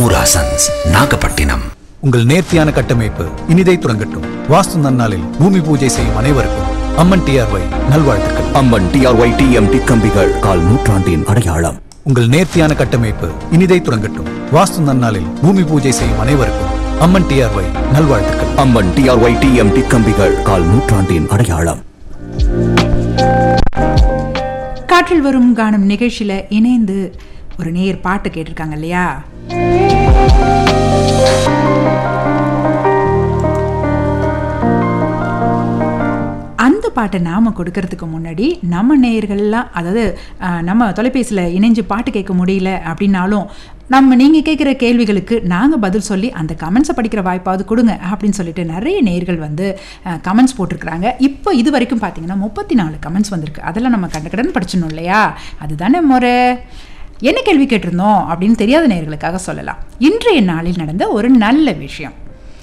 முராசன்ஸ் நாகப்பட்டினம். உங்கள் நேர்த்தியான கட்டமைப்பு இனிதை துறங்கட்டும். வாஸ்து நன்னாளில் பூமி பூஜை செய்யும் அனைவருக்கும் அம்மன் டிஆர்ஒய் நல்வாழ்த்துக்கள். அம்மன் டிஆர்ஒய் டிஎம்டி கம்பிகள் கால் நூற்றாண்டின் அடையாளம். உங்கள் நேர்த்தியான கட்டமைப்பு இனிதை துறங்கட்டும். வாஸ்து நன்னாளில் பூமி பூஜை செய்யும் அனைவருக்கும் அம்மன் டிஆர்ஒய் நல்வாழ்த்துக்கள். அம்மன் டிஆர்ஒய் டிஎம்டி கம்பிகள் கால் நூற்றாண்டின் அடையாளம். காற்றில் வரும் காணும் நிகழ்ச்சியில இணைந்து ஒரு நேர் பாட்டு கேட்டிருக்காங்க இல்லையா? அந்த பாட்டை நாம கொடுக்கறதுக்கு முன்னாடி நம்ம நேயர்கள்லாம், அதாவது நம்ம தொலைபேசியில் இணைஞ்சு பாட்டு கேட்க முடியல அப்படின்னாலும் நீங்கள் கேட்குற கேள்விகளுக்கு நாங்கள் பதில் சொல்லி அந்த கமெண்ட்ஸை படிக்கிற வாய்ப்பாவது கொடுங்க அப்படின்னு சொல்லிட்டு நிறைய நேயர்கள் வந்து கமெண்ட்ஸ் போட்டிருக்கிறாங்க. இப்போ இது வரைக்கும் பார்த்தீங்கன்னா 34 கமெண்ட்ஸ் வந்திருக்கு. அதெல்லாம் நம்ம கடன் படிச்சிடணும் இல்லையா? அதுதானே முறை. என்ன கேள்வி கேட்டிருந்தோம் அப்படின்னு தெரியாத நேயர்களுக்காக சொல்லலாம். இன்றைய நாளில் நடந்த ஒரு நல்ல விஷயம்.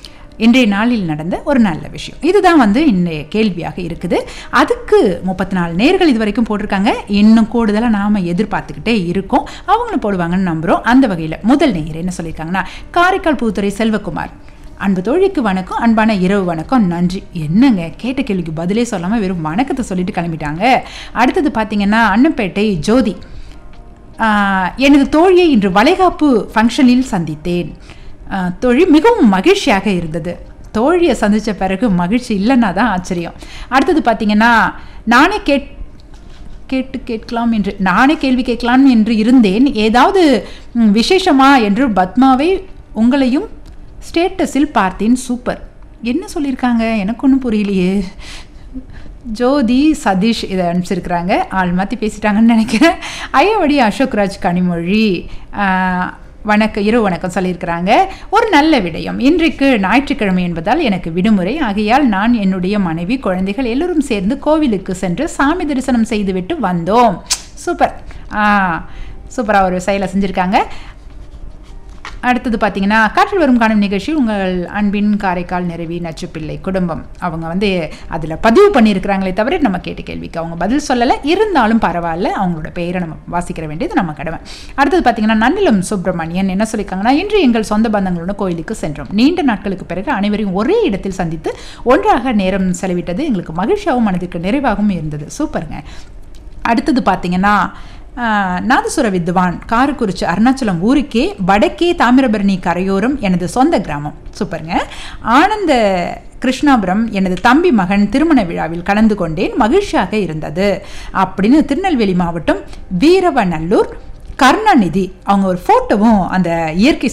இதுதான் வந்து இன்றைய கேள்வியாக இருக்குது. அதுக்கு 34 நேயர்கள் இது வரைக்கும் போட்டிருக்காங்க. இன்னும் கூடுதலாக நாம் எதிர்பார்த்துக்கிட்டே இருக்கோம். அவங்களும் போடுவாங்கன்னு நம்புகிறோம். அந்த வகையில் முதல் நேயர் என்ன சொல்லியிருக்காங்கன்னா, காரைக்கால் புதுத்துறை செல்வகுமார். அன்பு தோழிக்கு வணக்கம், அன்பான இரவு வணக்கம், நன்றி. என்னங்க கேட்ட கேள்விக்கு பதிலே சொல்லாமல் வெறும் வணக்கத்தை சொல்லிட்டு கிளம்பிட்டாங்க. அடுத்தது பார்த்தீங்கன்னா அன்னப்பேட்டை ஜோதி. எனது தோழியை இன்று வளைகாப்பு ஃபங்க்ஷனில் சந்தித்தேன். தோழி மிகவும் மகிழ்ச்சியாக இருந்தது. தோழியை சந்தித்த பிறகு மகிழ்ச்சி இல்லைன்னா தான் ஆச்சரியம். அடுத்தது பார்த்தீங்கன்னா, நானே கேள்வி கேட்கலாம் என்று இருந்தேன். ஏதாவது விசேஷமா என்று பத்மாவை உங்களையும் ஸ்டேட்டஸில் பார்த்தேன். சூப்பர். என்ன சொல்லியிருக்காங்க எனக்கு ஒன்றும் புரியலையே. ஜோதி சதீஷ் இதை அனுப்பிச்சிருக்கிறாங்க. ஆள் மாற்றி பேசிட்டாங்கன்னு நினைக்கிறேன். ஐயவடி அசோக்ராஜ் கனிமொழி இரவு வணக்கம் சொல்லியிருக்கிறாங்க. ஒரு நல்ல விடயம். இன்றைக்கு ஞாயிற்றுக்கிழமை என்பதால் எனக்கு விடுமுறை. ஆகையால் நான், என்னுடைய மனைவி, குழந்தைகள் எல்லோரும் சேர்ந்து கோவிலுக்கு சென்று சாமி தரிசனம் செய்துவிட்டு வந்தோம். சூப்பர். சூப்பராக ஒரு செயலை செஞ்சுருக்காங்க. அடுத்தது பார்த்தீங்கன்னா, காற்றில் வரும் காணும் நிகழ்ச்சி உங்கள் அன்பின் காரைக்கால் நிறைவி நச்சுப்பிள்ளை குடும்பம். அவங்க வந்து அதில் பதிவு பண்ணியிருக்கிறாங்களே தவிர நம்ம கேட்ட கேள்விக்கு அவங்க பதில் சொல்லலை. இருந்தாலும் பரவாயில்ல, அவங்களோட பெயரை நம்ம வாசிக்கிற வேண்டியது நம்ம கடமை. அடுத்தது பார்த்தீங்கன்னா, நன்னிலம் சுப்பிரமணியன் என்ன சொல்லியிருக்காங்கன்னா, இன்று எங்கள் சொந்த பந்தங்களோட கோயிலுக்கு சென்றோம். நீண்ட நாட்களுக்கு பிறகு அனைவரையும் ஒரே இடத்தில் சந்தித்து ஒன்றாக நேரம் செலவிட்டது எங்களுக்கு மகிழ்ச்சியாகவும் மனதிற்கு நிறைவாகவும் இருந்தது. சூப்பருங்க. அடுத்தது பார்த்தீங்கன்னா, நாதசுர வித்வான், காரக்குறிச்சி அருணாச்சலம் ஊருக்கே வடக்கே தாமிரபரணி கரையோரம் எனது சொந்த கிராமம். சூப்பருங்க. ஆனந்த கிருஷ்ணாபுரம், எனது தம்பி மகன் திருமண விழாவில் கலந்து கொண்டேன், மகிழ்ச்சியாக இருந்தது அப்படின்னு திருநெல்வேலி மாவட்டம் வீரவநல்லூர் கருணாநிதி அவங்க ஒரு ஃபோட்டோவும் அந்த இயற்கை